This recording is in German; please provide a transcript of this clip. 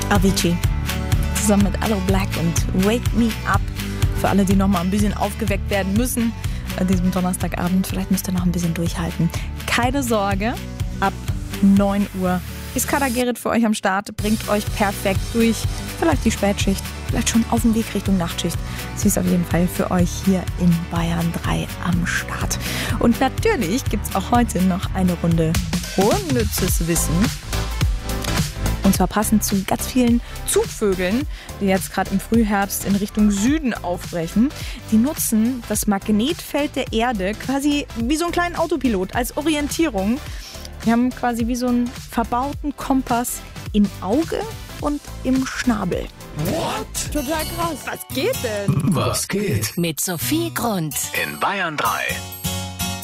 Avicii. Zusammen mit Aloe Black und Wake Me Up. Für alle, die noch mal ein bisschen aufgeweckt werden müssen an diesem Donnerstagabend. Vielleicht müsst ihr noch ein bisschen durchhalten. Keine Sorge, ab 9 Uhr ist Kader Gerrit für euch am Start. Bringt euch perfekt durch. Vielleicht die Spätschicht, vielleicht schon auf dem Weg Richtung Nachtschicht. Sie ist auf jeden Fall für euch hier in Bayern 3 am Start. Und natürlich gibt es auch heute noch eine Runde unnützes Wissen. Und zwar passend zu ganz vielen Zugvögeln, die jetzt gerade im Frühherbst in Richtung Süden aufbrechen. Die nutzen das Magnetfeld der Erde quasi wie so einen kleinen Autopilot als Orientierung. Die haben quasi wie so einen verbauten Kompass im Auge und im Schnabel. What? Total krass. Was geht denn? Was geht? Mit Sophie Grund. In Bayern 3.